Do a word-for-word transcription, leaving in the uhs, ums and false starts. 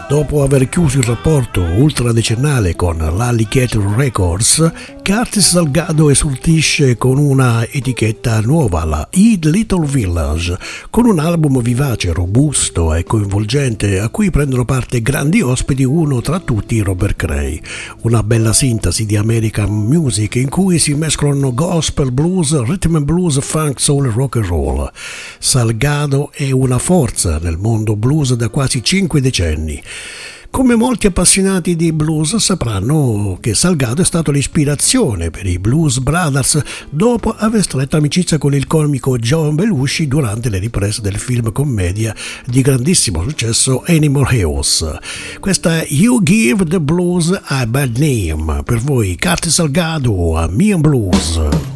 Dopo aver chiuso il rapporto ultradecennale con l'Alligator Records, Curtis Salgado esordisce con una etichetta nuova, la Eat Little Village, con un album vivace, robusto e coinvolgente a cui prendono parte grandi ospiti, uno tra tutti Robert Cray. Una bella sintesi di American music in cui si mescolano gospel, blues, rhythm and blues, funk, soul e rock and roll. Salgado è una forza nel mondo blues da quasi cinque decenni. Come molti appassionati di blues sapranno che Salgado è stato l'ispirazione per i Blues Brothers dopo aver stretto amicizia con il comico John Belushi durante le riprese del film commedia di grandissimo successo Animal House. Questa è You Give the Blues a Bad Name, per voi Curtis Salgado a Me and Blues.